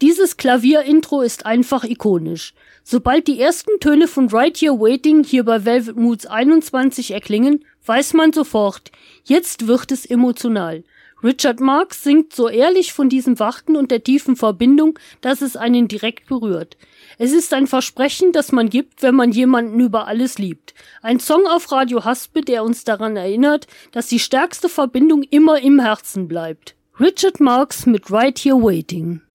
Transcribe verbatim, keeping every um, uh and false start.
Dieses Klavierintro ist einfach ikonisch. Sobald die ersten Töne von Right Here Waiting hier bei Velvet Moods einundzwanzig erklingen, weiß man sofort, jetzt wird es emotional. Richard Marx singt so ehrlich von diesem Warten und der tiefen Verbindung, dass es einen direkt berührt. Es ist ein Versprechen, das man gibt, wenn man jemanden über alles liebt. Ein Song auf Radio Haspe, der uns daran erinnert, dass die stärkste Verbindung immer im Herzen bleibt. Richard Marx mit Right Here Waiting.